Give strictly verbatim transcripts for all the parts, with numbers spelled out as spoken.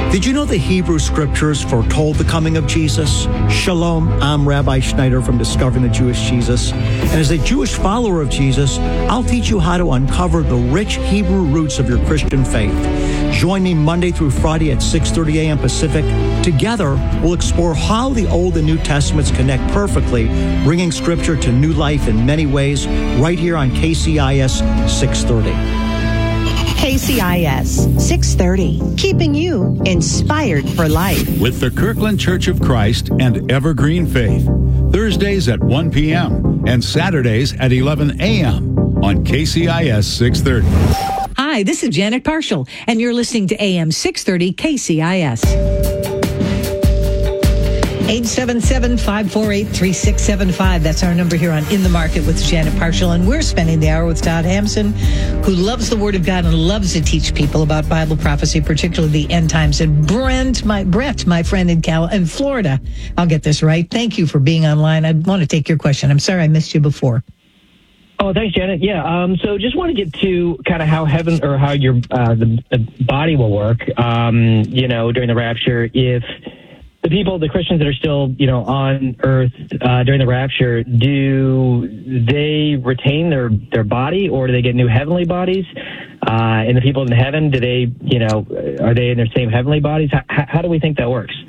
Did you know the Hebrew Scriptures foretold the coming of Jesus? Shalom, I'm Rabbi Schneider from Discovering the Jewish Jesus. And as a Jewish follower of Jesus, I'll teach you how to uncover the rich Hebrew roots of your Christian faith. Join me Monday through Friday at six thirty a.m. Pacific. Together, we'll explore how the Old and New Testaments connect perfectly, bringing Scripture to new life in many ways, right here on K C I S six thirty. K C I S six thirty, keeping you inspired for life. With the Kirkland Church of Christ and Evergreen Faith. Thursdays at one p.m. and Saturdays at eleven a.m. on K C I S six thirty. Hi, this is Janet Parshall, and you're listening to A M six thirty K C I S. eight seven seven, five four eight, three six seven five. That's our number here on In the Market with Janet Parshall. And we're spending the hour with Todd Hampson, who loves the Word of God and loves to teach people about Bible prophecy, particularly the end times. And Brent, my Brett, my friend in Cal in Florida. I'll get this right. Thank you for being online. I want to take your question. I'm sorry I missed you before. Oh, thanks, Janet. Yeah, um, so just want to get to kind of how heaven or how your uh, the, the body will work, um, you know, during the rapture. If the people, the Christians that are still, you know, on earth uh, during the rapture, do they retain their, their body, or do they get new heavenly bodies? Uh, and the people in heaven, do they, you know, are they in their same heavenly bodies? How, how do we think that works?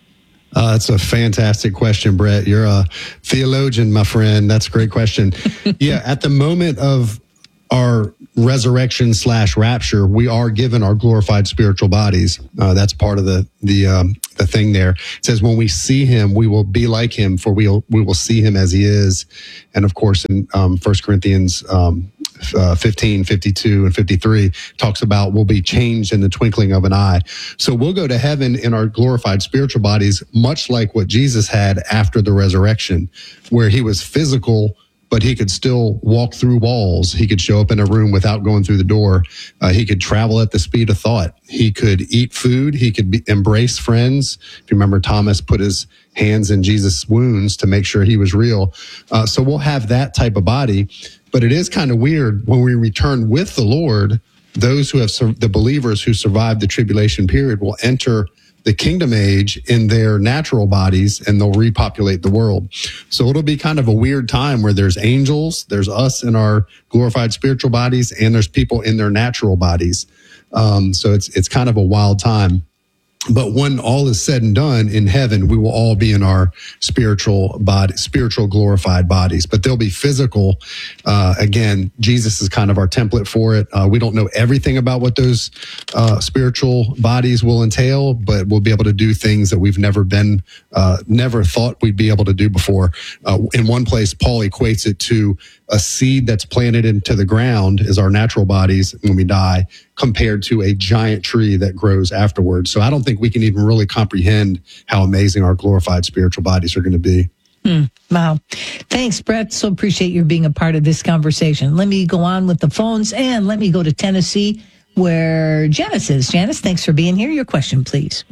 Uh, that's a fantastic question, Brett. You're a theologian, my friend. That's a great question. Yeah, at the moment of our resurrection slash rapture, we are given our glorified spiritual bodies. Uh, that's part of the the um, the thing there. It says when we see him, we will be like him, for we will we will see him as he is. And of course, in um, First Corinthians um, uh, fifteen, fifty-two, and fifty-three talks about we'll be changed in the twinkling of an eye. So we'll go to heaven in our glorified spiritual bodies, much like what Jesus had after the resurrection, where he was physical, but he could still walk through walls. He could show up in a room without going through the door. Uh, he could travel at the speed of thought. He could eat food. He could be, embrace friends. If you remember, Thomas put his hands in Jesus' wounds to make sure he was real. Uh, so we'll have that type of body. But it is kind of weird when we return with the Lord, those who have, sur- the believers who survived the tribulation period will enter the kingdom age in their natural bodies, and they'll repopulate the world. So it'll be kind of a weird time where there's angels, there's us in our glorified spiritual bodies, and there's people in their natural bodies. Um, so it's it's kind of a wild time. But when all is said and done in heaven, we will all be in our spiritual body, spiritual glorified bodies, but they'll be physical. Uh, again, Jesus is kind of our template for it. Uh, we don't know everything about what those uh, spiritual bodies will entail, but we'll be able to do things that we've never been, uh, never thought we'd be able to do before. Uh, in one place, Paul equates it to a seed that's planted into the ground is our natural bodies when we die, compared to a giant tree that grows afterwards. So I don't think we can even really comprehend how amazing our glorified spiritual bodies are going to be. Hmm. Wow. Thanks, Brett. So appreciate you being a part of this conversation. Let me go on with the phones, and let me go to Tennessee, where Janice is. Janice, thanks for being here. Your question, please.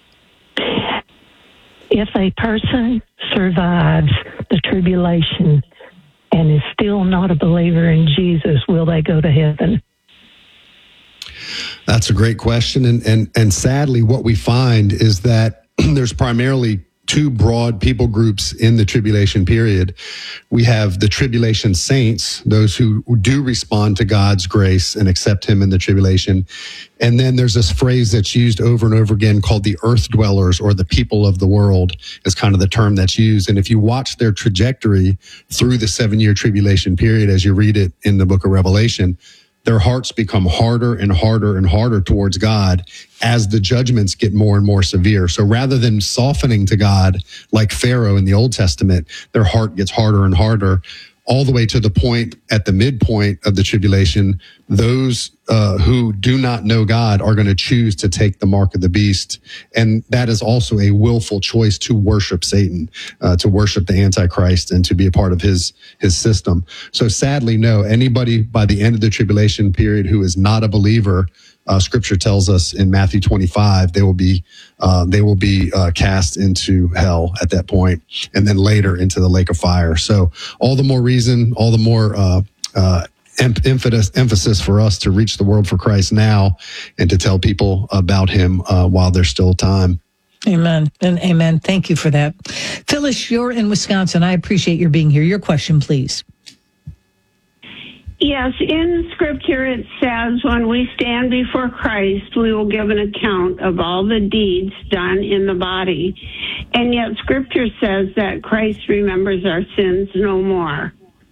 If a person survives the tribulation and is still not a believer in Jesus, will they go to heaven? That's a great question. And, and, and sadly, what we find is that there's primarily two broad people groups in the tribulation period. We have the tribulation saints, those who do respond to God's grace and accept him in the tribulation. And then there's this phrase that's used over and over again called the earth dwellers, or the people of the world is kind of the term that's used. And if you watch their trajectory through the seven year tribulation period, as you read it in the book of Revelation, their hearts become harder and harder and harder towards God as the judgments get more and more severe. So rather than softening to God like Pharaoh in the Old Testament, their heart gets harder and harder, all the way to the point at the midpoint of the tribulation. Those uh, who do not know God are going to choose to take the mark of the beast. And that is also a willful choice to worship Satan, uh, to worship the Antichrist, and to be a part of his, his system. So sadly, no, anybody by the end of the tribulation period who is not a believer, Uh, scripture tells us in Matthew twenty-five, they will be uh, they will be uh, cast into hell at that point, and then later into the lake of fire. So all the more reason, all the more uh, uh, em- emphasis, emphasis for us to reach the world for Christ now and to tell people about him uh, while there's still time. Amen and amen. Thank you for that. Phyllis, you're in Wisconsin. I appreciate your being here. Your question, please. Yes, in Scripture it says when we stand before Christ, we will give an account of all the deeds done in the body. And yet Scripture says that Christ remembers our sins no more.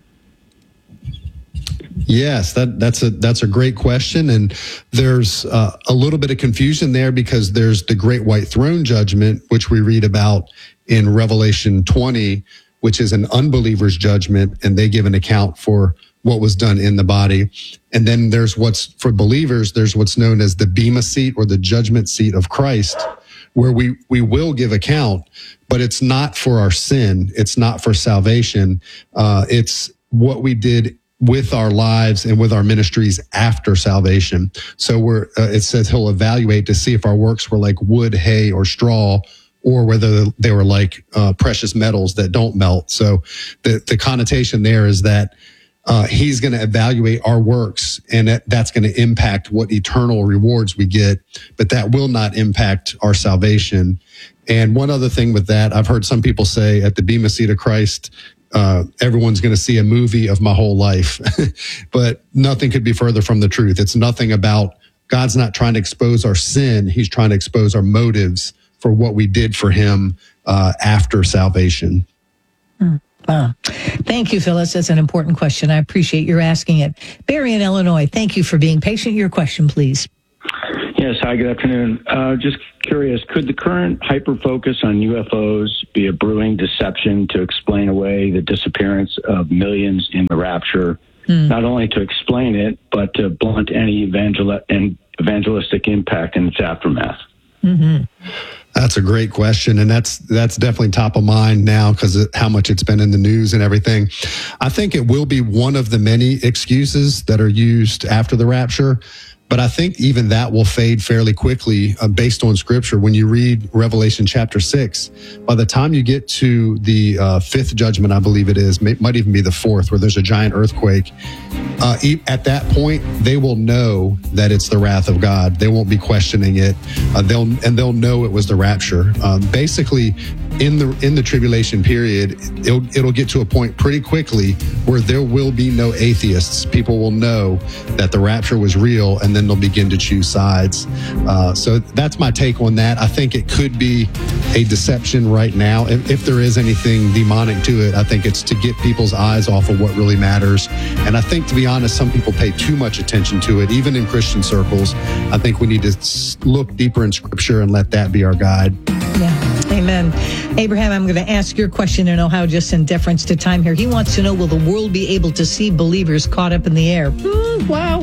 Yes, that, that's a that's a great question, and there's uh, a little bit of confusion there because there's the Great White Throne Judgment, which we read about in Revelation twenty, which is an unbeliever's judgment, and they give an account for what was done in the body. And then there's what's for believers. There's what's known as the Bema seat or the judgment seat of Christ, where we we will give account, but it's not for our sin. It's not for salvation. Uh, it's what we did with our lives and with our ministries after salvation. So we're, uh, it says he'll evaluate to see if our works were like wood, hay, or straw, or whether they were like uh, precious metals that don't melt. So the, the connotation there is that uh, he's going to evaluate our works, and that, that's going to impact what eternal rewards we get, but that will not impact our salvation. And one other thing with that, I've heard some people say at the Bema seat of Christ, Uh, everyone's going to see a movie of my whole life, but nothing could be further from the truth. It's nothing about God's not trying to expose our sin. He's trying to expose our motives for what we did for him uh, after salvation. Hmm. Wow. Thank you, Phyllis. That's an important question. I appreciate your asking it. Barry in Illinois, thank you for being patient. Your question, please. Yes, hi, good afternoon. Uh, just curious, could the current hyper-focus on U F Os be a brewing deception to explain away the disappearance of millions in the rapture, mm. not only to explain it, but to blunt any evangel- and evangelistic impact in its aftermath? Mm-hmm. That's a great question, and that's that's definitely top of mind now because of how much it's been in the news and everything. I think it will be one of the many excuses that are used after the rapture. But I think even that will fade fairly quickly uh, based on Scripture. When you read Revelation chapter six, by the time you get to the uh, fifth judgment, I believe it is, may, might even be the fourth, where there's a giant earthquake, uh, at that point, they will know that it's the wrath of God. They won't be questioning it. Uh, they'll and they'll know it was the rapture. Um, basically, in the in the tribulation period, it'll, it'll get to a point pretty quickly where there will be no atheists. People will know that the rapture was real, and then they'll begin to choose sides. Uh, so that's my take on that. I think it could be a deception right now. If, if there is anything demonic to it, I think it's to get people's eyes off of what really matters. And I think, to be honest, some people pay too much attention to it, even in Christian circles. I think we need to look deeper in Scripture and let that be our guide. Yeah. Amen. Abraham, I'm going to ask your question in Ohio just in deference to time here. He wants to know, will the world be able to see believers caught up in the air? Mm, wow.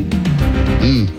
Mm.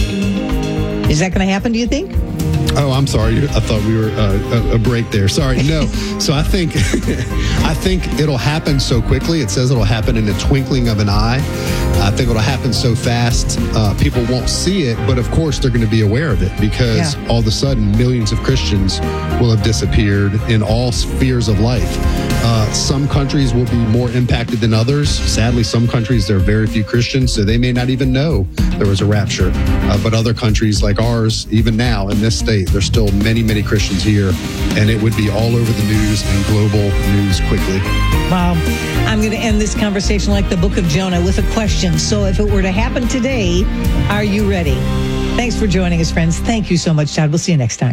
Is that going to happen, do you think? Oh, I'm sorry. I thought we were uh, a, a break there. Sorry. No. So I think I think it'll happen so quickly. It says it'll happen in the twinkling of an eye. I think it'll happen so fast, uh, people won't see it, but of course they're going to be aware of it because yeah. all of a sudden millions of Christians will have disappeared in all spheres of life. Uh, some countries will be more impacted than others. Sadly, some countries, there are very few Christians, so they may not even know there was a rapture. Uh, but other countries like ours, even now in this state, there's still many, many Christians here, and it would be all over the news and global news quickly. Wow. I'm going to end this conversation like the book of Jonah with a question. So if it were to happen today, are you ready? Thanks for joining us, friends. Thank you so much, Todd. We'll see you next time.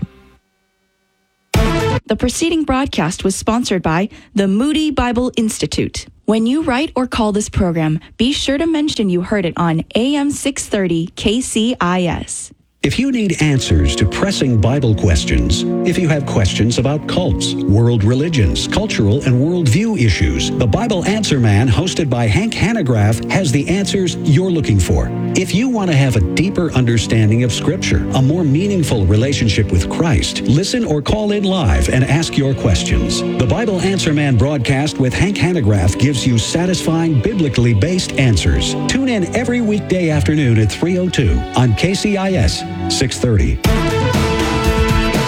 The preceding broadcast was sponsored by the Moody Bible Institute. When you write or call this program, be sure to mention you heard it on A M six thirty K C I S. If you need answers to pressing Bible questions, if you have questions about cults, world religions, cultural and worldview issues, the Bible Answer Man, hosted by Hank Hanegraaff, has the answers you're looking for. If you want to have a deeper understanding of Scripture, a more meaningful relationship with Christ, listen or call in live and ask your questions. The Bible Answer Man broadcast with Hank Hanegraaff gives you satisfying, biblically based answers. Tune in every weekday afternoon at three oh two on K C I S six thirty. Thank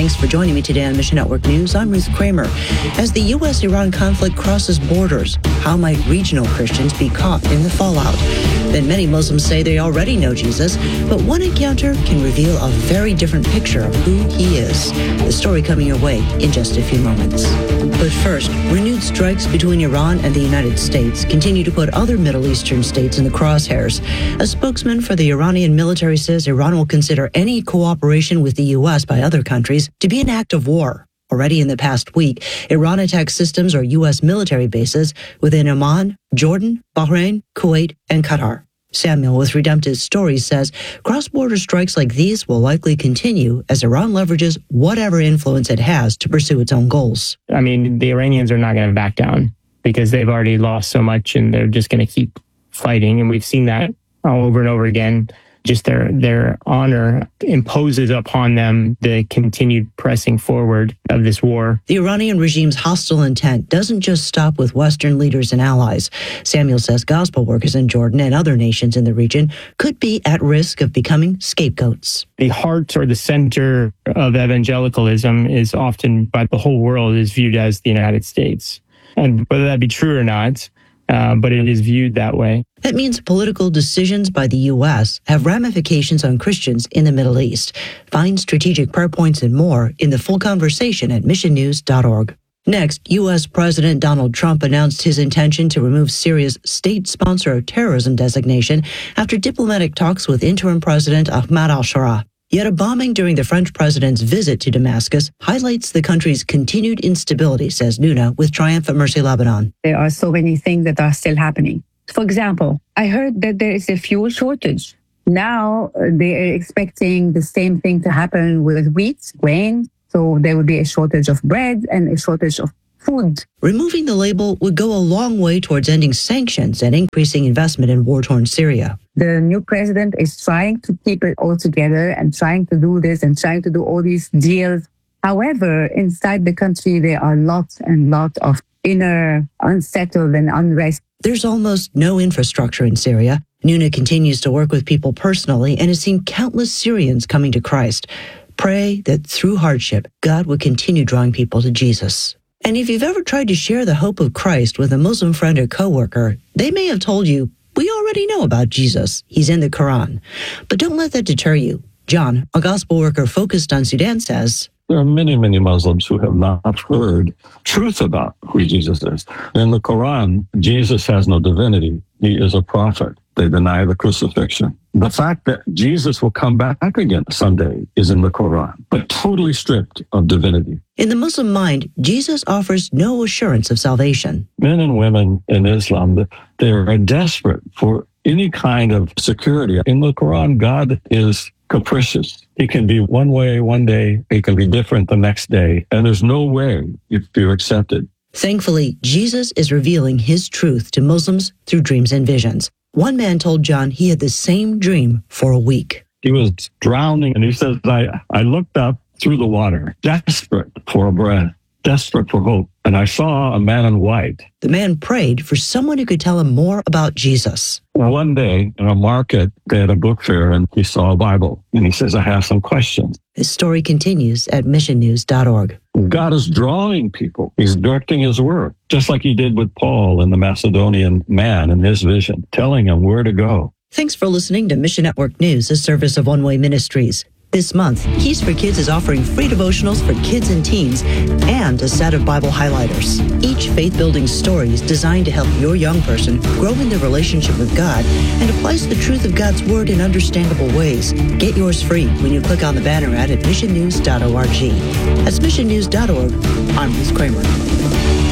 Thanks for joining me today on Mission Network News. I'm Ruth Kramer. As the U S Iran conflict crosses borders, how might regional Christians be caught in the fallout? Then many Muslims say they already know Jesus, but one encounter can reveal a very different picture of who he is. The story coming your way in just a few moments. But first, renewed strikes between Iran and the United States continue to put other Middle Eastern states in the crosshairs. A spokesman for the Iranian military says Iran will consider any cooperation with the U S by other countries to be an act of war. Already in the past week, Iran attacked systems or U S military bases within Oman, Jordan, Bahrain, Kuwait, and Qatar. Samuel with Redemptive Stories says cross-border strikes like these will likely continue as Iran leverages whatever influence it has to pursue its own goals. I mean, the Iranians are not going to back down because they've already lost so much and they're just going to keep fighting. And we've seen that all over and over again. Just their their honor imposes upon them the continued pressing forward of this war. The Iranian regime's hostile intent doesn't just stop with Western leaders and allies. Samuel says gospel workers in Jordan and other nations in the region could be at risk of becoming scapegoats. The heart or the center of evangelicalism is often, by the whole world, is viewed as the United States. And whether that be true or not, uh, but it is viewed that way. That means political decisions by the U S have ramifications on Christians in the Middle East. Find strategic prayer points and more in the full conversation at mission news dot org. Next, U S President Donald Trump announced his intention to remove Syria's state sponsor of terrorism designation after diplomatic talks with interim President Ahmad al-Shara. Yet a bombing during the French president's visit to Damascus highlights the country's continued instability, says Nuna with Triumph at Mercy Lebanon. There are so many things that are still happening. For example, I heard that there is a fuel shortage. Now uh, they are expecting the same thing to happen with wheat, grain. So there will be a shortage of bread and a shortage of food. Removing the label would go a long way towards ending sanctions and increasing investment in war-torn Syria. The new president is trying to keep it all together and trying to do this and trying to do all these deals. However, inside the country, there are lots and lots of inner unsettled and unrest. There's almost no infrastructure in Syria. Nuna continues to work with people personally and has seen countless Syrians coming to Christ. Pray that through hardship, God will continue drawing people to Jesus. And if you've ever tried to share the hope of Christ with a Muslim friend or coworker, they may have told you, we already know about Jesus. He's in the Quran. But don't let that deter you. John, a gospel worker focused on Sudan, says, there are many, many Muslims who have not heard truth about who Jesus is. In the Quran, Jesus has no divinity. He is a prophet. They deny the crucifixion. The fact that Jesus will come back again someday is in the Quran, but totally stripped of divinity. In the Muslim mind, Jesus offers no assurance of salvation. Men and women in Islam, they are desperate for any kind of security. In the Quran, God is capricious. He can be one way one day, he can be different the next day, and there's no way if you're accepted. Thankfully, Jesus is revealing his truth to Muslims through dreams and visions. One man told John he had the same dream for a week. He was drowning, and he says, I, I looked up through the water, desperate for a breath, desperate for hope, and I saw a man in white. The man prayed for someone who could tell him more about Jesus. Well, one day in a market, they had a book fair, and he saw a Bible, and he says, I have some questions. His story continues at mission news dot org. God is drawing people. He's directing his work, just like he did with Paul and the Macedonian man in his vision, telling him where to go. Thanks for listening to Mission Network News, a service of One Way Ministries. This month, Keys for Kids is offering free devotionals for kids and teens and a set of Bible highlighters. Each faith-building story is designed to help your young person grow in their relationship with God and applies the truth of God's Word in understandable ways. Get yours free when you click on the banner ad at mission news dot org. That's mission news dot org. I'm Ruth Kramer.